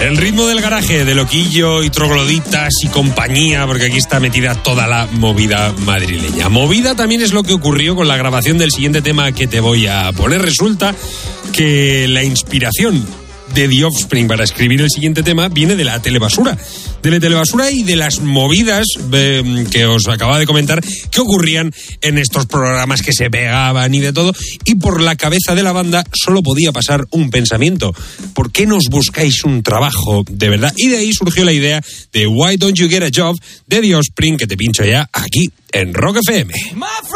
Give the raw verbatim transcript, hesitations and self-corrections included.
El ritmo del garaje de Loquillo y Trogloditas y compañía, porque aquí está metida toda la movida madrileña. Movida también es lo que ocurrió con la grabación del siguiente tema que te voy a poner. Resulta que la inspiración de The Offspring para escribir el siguiente tema viene de la telebasura. De la telebasura y de las movidas eh, que os acababa de comentar que ocurrían en estos programas que se pegaban y de todo. Y por la cabeza de la banda solo podía pasar un pensamiento: ¿por qué nos buscáis un trabajo de verdad? Y de ahí surgió la idea de Why Don't You Get a Job de The Offspring, que te pincho ya aquí en Rock F M.